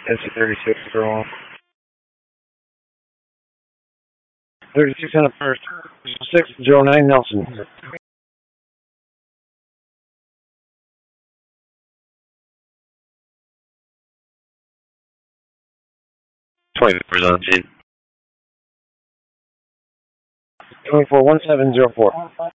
NC 36, girl. 36 on the first. 609 Nelson. 24 on scene. 241704.